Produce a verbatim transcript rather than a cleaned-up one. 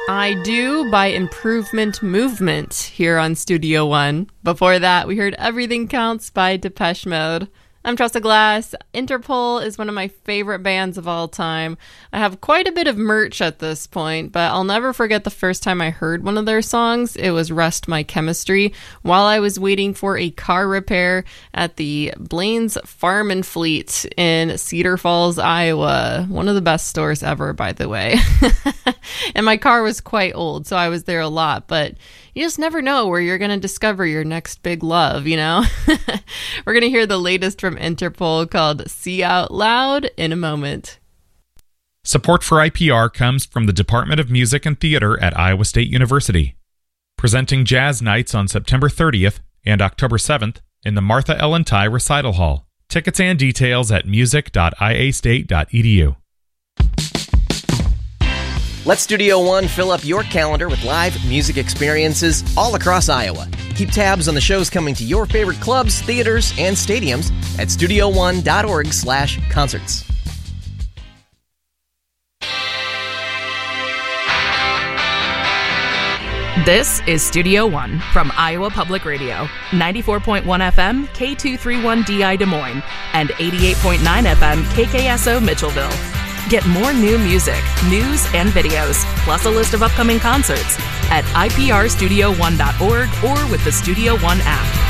I Do by Improvement Movement here on Studio One. Before that, we heard Everything Counts by Depeche Mode. I'm Tressa Glass. Interpol is one of my favorite bands of all time. I have quite a bit of merch at this point, but I'll never forget the first time I heard one of their songs. It was Rest My Chemistry while I was waiting for a car repair at the Blaine's Farm and Fleet in Cedar Falls, Iowa. One of the best stores ever, by the way. And my car was quite old, so I was there a lot, but you just never know where you're going to discover your next big love, you know? We're going to hear the latest from Interpol called See Out Loud in a moment. Support for I P R comes from the Department of Music and Theater at Iowa State University, presenting Jazz Nights on September thirtieth and October seventh in the Martha Ellen Ty Recital Hall. Tickets and details at music dot i a state dot e d u. Let Studio One fill up your calendar with live music experiences all across Iowa. Keep tabs on the shows coming to your favorite clubs, theaters, and stadiums at studio one dot org slash concerts. This is Studio One from Iowa Public Radio, ninety-four point one F M, K two thirty-one D I Des Moines, and eighty-eight point nine F M, K K S O Mitchellville. Get more new music, news, and videos, plus a list of upcoming concerts at i p r studio one dot org or with the Studio One app.